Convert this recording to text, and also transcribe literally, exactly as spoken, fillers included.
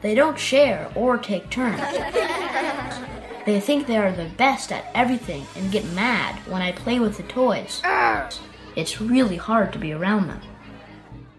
They don't share or take turns. They think they are the best at everything and get mad when I play with the toys. It's really hard to be around them.